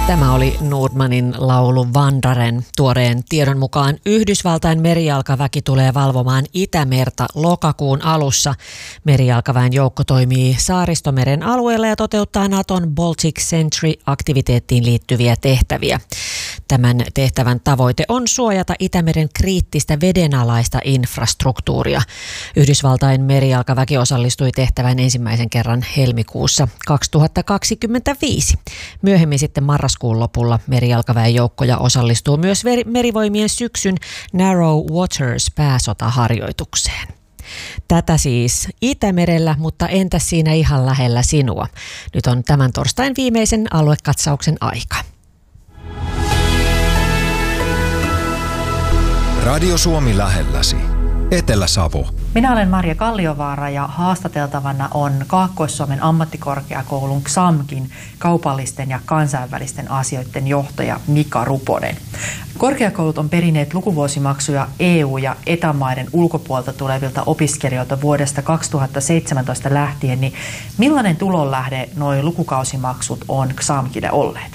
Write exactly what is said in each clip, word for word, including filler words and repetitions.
Tämä oli Nordmanin laulu Vandaren. Tuoreen tiedon mukaan Yhdysvaltain merijalkaväki tulee valvomaan Itämerta lokakuun alussa. Merijalkaväen joukko toimii Saaristomeren alueella ja toteuttaa Naton Baltic Sentry-aktiviteettiin liittyviä tehtäviä. Tämän tehtävän tavoite on suojata Itämeren kriittistä vedenalaista infrastruktuuria. Yhdysvaltain merijalkaväki osallistui tehtävän ensimmäisen kerran helmikuussa kaksituhattakaksikymmentäviisi. Myöhemmin sitten marraskuun lopulla merijalkaväen joukkoja osallistuu myös merivoimien syksyn Narrow Waters -pääsotaharjoitukseen. Tätä siis Itämerellä, mutta entäs siinä ihan lähellä sinua? Nyt on tämän torstain viimeisen aluekatsauksen aika. Radio Suomi lähelläsi. Etelä-Savo. Minä olen Marja Kalliovaara ja haastateltavana on Kaakkois-Suomen ammattikorkeakoulun X A M Kin kaupallisten ja kansainvälisten asioiden johtaja Mika Ruponen. Korkeakoulut on perineet lukuvuosimaksuja E U- ja E T A-maiden ulkopuolelta tulevilta opiskelijoilta vuodesta kaksituhattaseitsemäntoista lähtien, niin millainen tulonlähde nuo lukukausimaksut on X A M Kille olleet?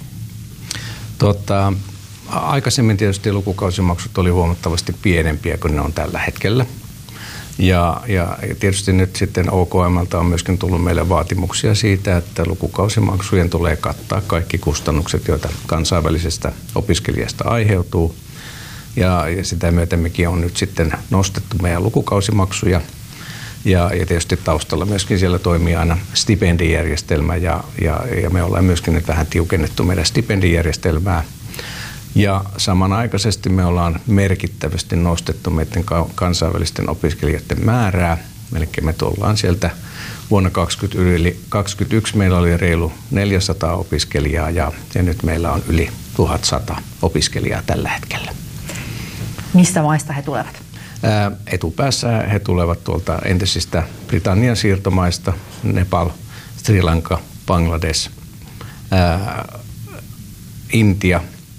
Tota, aikaisemmin tietysti lukukausimaksut oli huomattavasti pienempiä kuin ne on tällä hetkellä. Ja, ja tietysti nyt sitten O K M:ltä on myöskin tullut meille vaatimuksia siitä, että lukukausimaksujen tulee kattaa kaikki kustannukset, joita kansainvälisestä opiskelijasta aiheutuu. Ja, ja sitä myöten mekin on nyt sitten nostettu meidän lukukausimaksuja. Ja, ja tietysti taustalla myöskin siellä toimii aina stipendijärjestelmä ja, ja, ja me ollaan myöskin nyt vähän tiukennettu meidän stipendijärjestelmää. Ja samanaikaisesti me ollaan merkittävästi nostettu meidän kansainvälisten opiskelijoiden määrää. Eli me tullaan sieltä vuonna kaksituhattakaksikymmentäyksi meillä oli reilu neljäsataa opiskelijaa ja, ja nyt meillä on yli tuhatsata opiskelijaa tällä hetkellä. Mistä maista he tulevat? Ää, etupäässä he tulevat tuolta entisistä Britannian siirtomaista, Nepal, Sri Lanka, Bangladesh, ää, Intia.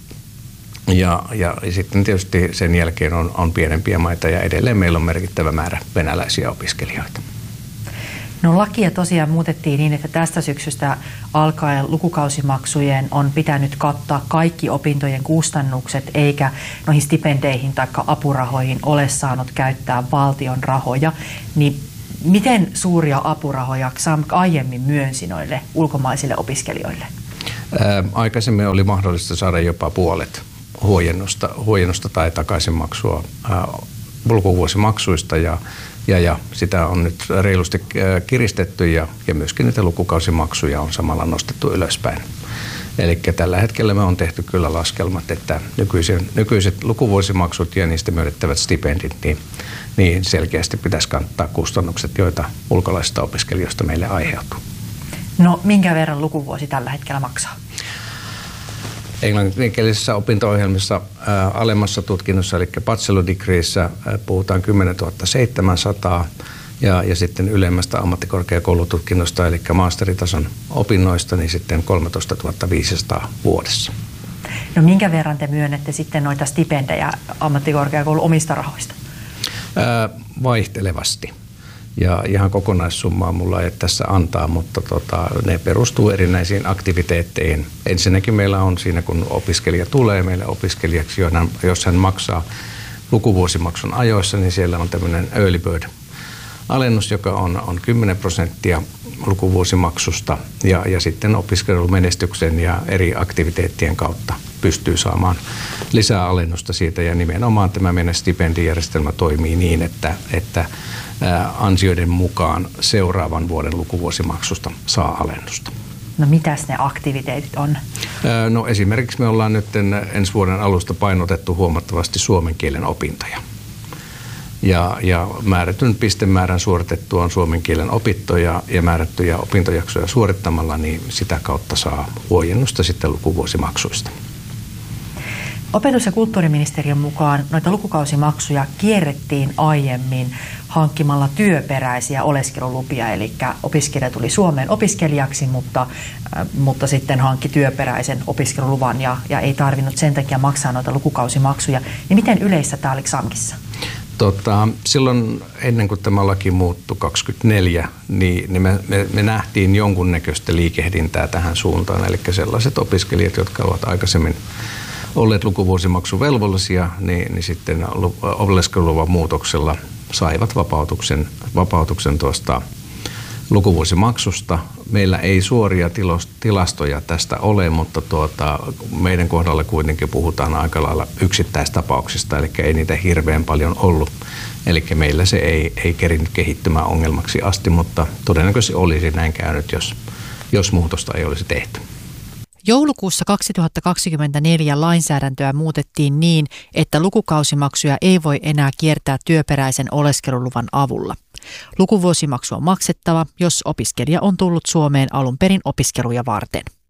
Ja, ja, ja sitten tietysti sen jälkeen on, on pienempiä maita ja edelleen meillä on merkittävä määrä venäläisiä opiskelijoita. No lakia tosiaan muutettiin niin, että tästä syksystä alkaen lukukausimaksujen on pitänyt kattaa kaikki opintojen kustannukset, eikä noihin stipendeihin tai apurahoihin ole saanut käyttää valtion rahoja. Niin miten suuria apurahoja X A M K aiemmin myönsi noille ulkomaisille opiskelijoille? Ää, aikaisemmin oli mahdollista saada jopa puolet huojennusta, huojennusta tai takaisinmaksua ää, lukuvuosimaksuista ja, ja, ja sitä on nyt reilusti ää, kiristetty ja, ja myöskin niitä lukukausimaksuja on samalla nostettu ylöspäin. Eli tällä hetkellä me on tehty kyllä laskelmat, että nykyiset, nykyiset lukuvuosimaksut ja niistä myönnettävät stipendit, niin, niin selkeästi pitäisi kantaa kustannukset, joita ulkolaisista opiskelijoista meille aiheutuu. No minkä verran lukuvuosi tällä hetkellä maksaa? Englanninkielisessä opinto-ohjelmissa ää, alemmassa tutkinnossa, eli bachelor degreeissä, ää, puhutaan kymmenentuhatta seitsemänsataa ja, ja sitten ylemmästä ammattikorkeakoulututkinnosta, eli masteritason opinnoista, niin sitten kolmetoistatuhatta viisisataa vuodessa. No minkä verran te myönnette sitten noita stipendejä ammattikorkeakoulun omista rahoista? Ää, vaihtelevasti. Ja ihan kokonaissummaa mulla ei tässä antaa, mutta tota, ne perustuu erinäisiin aktiviteetteihin. Ensinnäkin meillä on siinä, kun opiskelija tulee meille opiskelijaksi, jos hän maksaa lukuvuosimaksun ajoissa, niin siellä on tämmöinen early bird -alennus, joka on, on kymmenen prosenttia lukuvuosimaksusta ja, ja sitten opiskelumenestyksen ja eri aktiviteettien kautta pystyy saamaan lisää alennusta siitä ja nimenomaan tämä meidän stipendijärjestelmä toimii niin, että, että ansioiden mukaan seuraavan vuoden lukuvuosimaksusta saa alennusta. No mitäs ne aktiviteetit on? No esimerkiksi me ollaan nyt ensi vuoden alusta painotettu huomattavasti suomen kielen opintoja. Ja, ja määrätyn pistemäärän suoritettu on suomen kielen opintoja ja määrättyjä opintojaksoja suorittamalla, niin sitä kautta saa huojennusta sitten lukuvuosimaksuista. Opetus- ja kulttuuriministeriön mukaan noita lukukausimaksuja kierrettiin aiemmin hankkimalla työperäisiä oleskelulupia, eli opiskelija tuli Suomeen opiskelijaksi, mutta, äh, mutta sitten hankki työperäisen opiskeluluvan ja, ja ei tarvinnut sen takia maksaa noita lukukausimaksuja. Niin miten yleistä tämä oli X A M Kissa? Tota, silloin ennen kuin tämä laki muuttui kaksikymmentäneljä, niin, niin me, me, me nähtiin jonkunnäköistä liikehdintää tähän suuntaan. Eli sellaiset opiskelijat, jotka ovat aikaisemmin olleet lukuvuosimaksuvelvollisia, niin, niin sitten oleskeluluvan muutoksella saivat vapautuksen, vapautuksen tuosta lukuvuosimaksusta. Meillä ei suoria tilastoja tästä ole, mutta tuota, meidän kohdalla kuitenkin puhutaan aika lailla yksittäistapauksista, eli ei niitä hirveän paljon ollut. Eli meillä se ei, ei kerinyt kehittymään ongelmaksi asti, mutta todennäköisesti olisi näin käynyt, jos, jos muutosta ei olisi tehty. Joulukuussa kaksituhattakaksikymmentäneljä lainsäädäntöä muutettiin niin, että lukukausimaksuja ei voi enää kiertää työperäisen oleskeluluvan avulla. Lukuvuosimaksu on maksettava, jos opiskelija on tullut Suomeen alun perin opiskeluja varten.